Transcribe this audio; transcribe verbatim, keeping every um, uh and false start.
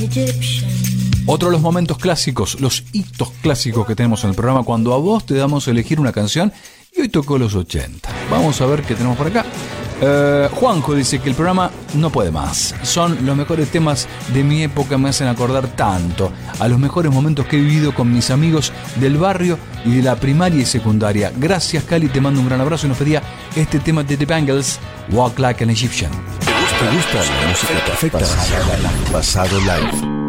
Otro de los momentos clásicos, los hitos clásicos que tenemos en el programa, cuando a vos te damos a elegir una canción, y hoy tocó los ochenta. Vamos a ver qué tenemos por acá. Uh, Juanjo dice que el programa no puede más. Son los mejores temas de mi época, me hacen acordar tanto a los mejores momentos que he vivido con mis amigos del barrio y de la primaria y secundaria. Gracias, Cali, te mando un gran abrazo y nos pedía este tema de The Bangles, Walk Like an Egyptian. ¿Te gusta, ¿Te gusta la música perfecta? Pasado Live.